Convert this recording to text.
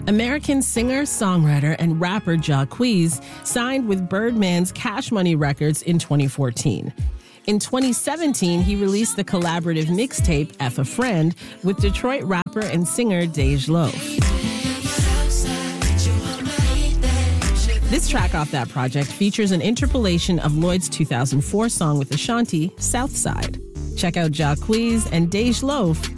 American singer, songwriter, and rapper Jacquees signed with Birdman's Cash Money Records in 2014. In 2017, he released the collaborative mixtape F a Friend with Detroit rapper and singer Dej Loaf. This track off that project features an interpolation of Lloyd's 2004 song with Ashanti, Southside. Check out Jacquees and Dej Loaf